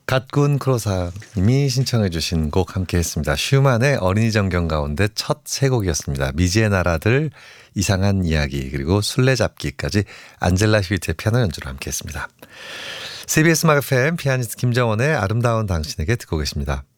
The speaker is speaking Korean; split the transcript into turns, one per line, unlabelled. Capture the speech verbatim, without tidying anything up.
갓군 크로사님이 신청해 주신 곡 함께 했습니다. 슈만의 어린이 정경 가운데 첫 세 곡이었습니다. 미지의 나라들, 이상한 이야기, 그리고 술래잡기까지 안젤라 휘트의 피아노 연주로 함께 했습니다. 씨비에스 음악 에프엠 피아니스트 김정원의 아름다운 당신에게 듣고 계십니다.